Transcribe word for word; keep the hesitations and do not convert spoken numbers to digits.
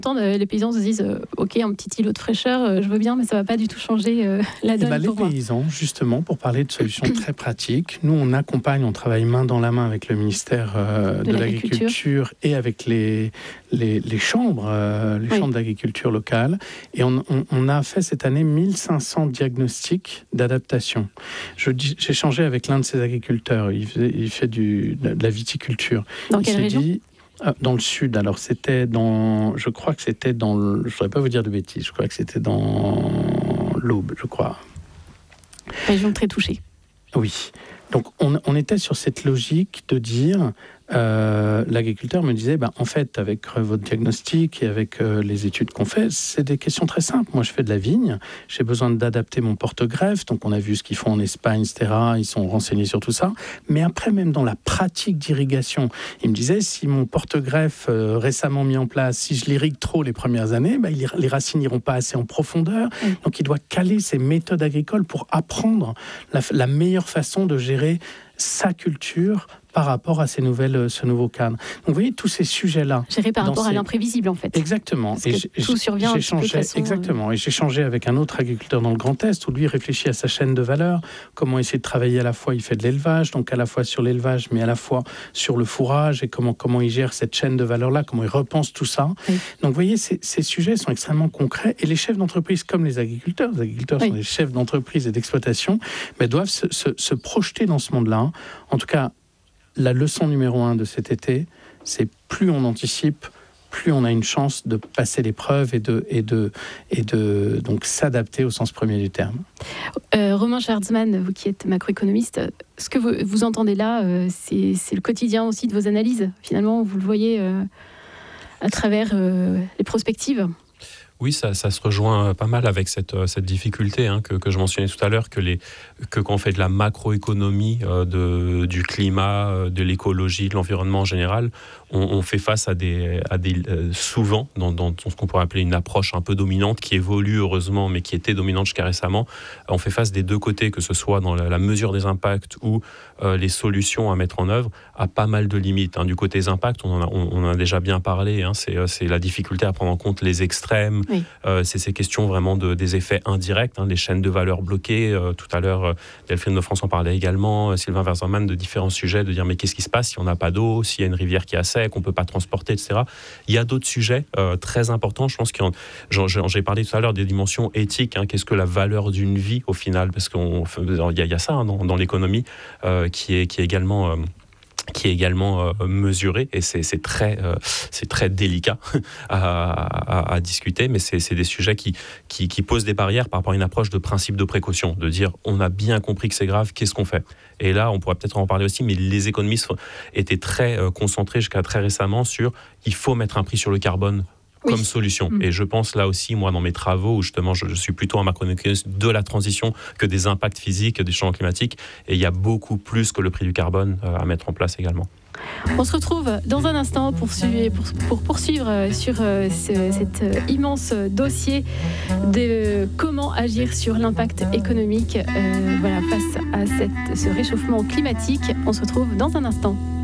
Les paysans se disent euh, ok, un petit îlot de fraîcheur, euh, je veux bien, mais ça va pas du tout changer euh, la donne. Eh ben, les pour moi. paysans, justement, pour parler de solutions très pratiques, nous on accompagne, on travaille main dans la main avec le ministère euh, de, de l'Agriculture. l'Agriculture et avec les, les, les chambres, euh, les oui. chambres d'agriculture locales. Et on, on, on a fait cette année mille cinq cents diagnostics d'adaptation. Je, j'ai échangé avec l'un de ces agriculteurs, il fait, il fait du, de la viticulture. Dans il quelle région dit, Dans le sud, alors c'était dans, je crois que c'était dans, le, je ne voudrais pas vous dire de bêtises, je crois que c'était dans l'Aube, je crois. Région très touchée. Oui, donc on, on était sur cette logique de dire, euh, l'agriculteur me disait, ben, en fait, avec votre diagnostic et avec euh, les études qu'on fait, c'est des questions très simples. Moi, je fais de la vigne, j'ai besoin d'adapter mon porte-greffe, donc on a vu ce qu'ils font en Espagne, et cetera. Ils sont renseignés sur tout ça. Mais après, même dans la pratique d'irrigation, il me disait, si mon porte-greffe euh, récemment mis en place, si je l'irrigue trop les premières années, ben, il, les racines n'iront pas assez en profondeur. Mmh. Donc, il doit caler ses méthodes agricoles pour apprendre la, la meilleure façon de gérer sa culture par rapport à ces nouvelles, ce nouveau cadre. Donc vous voyez tous ces sujets-là. Géré par rapport ces... à l'imprévisible en fait. Exactement. Parce et que tout survient un petit peu de façon... Exactement. Et j'ai changé avec un autre agriculteur dans le Grand Est où lui réfléchit à sa chaîne de valeur, comment essayer de travailler à la fois, il fait de l'élevage, donc à la fois sur l'élevage, mais à la fois sur le fourrage et comment, comment il gère cette chaîne de valeur-là, comment il repense tout ça. Oui. Donc vous voyez, ces, ces sujets sont extrêmement concrets et les chefs d'entreprise, comme les agriculteurs, les agriculteurs oui. sont des chefs d'entreprise et d'exploitation, mais doivent se, se, se projeter dans ce monde-là. En tout cas, la leçon numéro un de cet été, c'est plus on anticipe, plus on a une chance de passer l'épreuve et de, et de, et de donc s'adapter au sens premier du terme. Euh, Romain Schwartzman, vous qui êtes macroéconomiste, ce que vous, vous entendez là, euh, c'est, c'est le quotidien aussi de vos analyses. Finalement, vous le voyez euh, à travers euh, les prospectives. Oui, ça, ça se rejoint pas mal avec cette, cette difficulté hein, que, que je mentionnais tout à l'heure, que, les, que quand on fait de la macroéconomie, euh, de, du climat, de l'écologie, de l'environnement en général, on, on fait face à des, à des euh, souvent, dans, dans ce qu'on pourrait appeler une approche un peu dominante, qui évolue heureusement, mais qui était dominante jusqu'à récemment. On fait face des deux côtés, que ce soit dans la, la mesure des impacts ou euh, les solutions à mettre en œuvre, à pas mal de limites. Hein. Du côté des impacts, on en a, on, on en a déjà bien parlé, hein, c'est, c'est la difficulté à prendre en compte les extrêmes. Oui. Euh, c'est ces questions vraiment de, des effets indirects, hein, les chaînes de valeur bloquées. Euh, tout à l'heure, euh, Delphine de France en parlait également, euh, Sylvain Verzeman, de différents sujets, de dire mais qu'est-ce qui se passe si on n'a pas d'eau, s'il y a une rivière qui est à sec, on ne peut pas transporter, et cetera. Il y a d'autres sujets euh, très importants. Je pense que j'ai parlé tout à l'heure des dimensions éthiques. Hein, qu'est-ce que la valeur d'une vie au final? Parce qu'il y, y a ça hein, dans, dans l'économie euh, qui, est, qui est également... Euh, qui est également euh, mesuré et c'est, c'est, très, euh, c'est très délicat à, à, à discuter, mais c'est, c'est des sujets qui, qui, qui posent des barrières par rapport à une approche de principe de précaution, de dire on a bien compris que c'est grave, qu'est-ce qu'on fait? Et là, on pourrait peut-être en parler aussi, mais les économistes étaient très euh, concentrés jusqu'à très récemment sur il faut mettre un prix sur le carbone comme oui. solution. Mmh. Et je pense là aussi, moi, dans mes travaux, où justement, je, je suis plutôt un macroéconomiste de la transition que des impacts physiques, des changements climatiques. Et il y a beaucoup plus que le prix du carbone euh, à mettre en place également. On se retrouve dans un instant pour, suivre, pour, pour poursuivre sur euh, ce, cet euh, immense dossier de comment agir sur l'impact économique euh, voilà, face à cette, ce réchauffement climatique. On se retrouve dans un instant.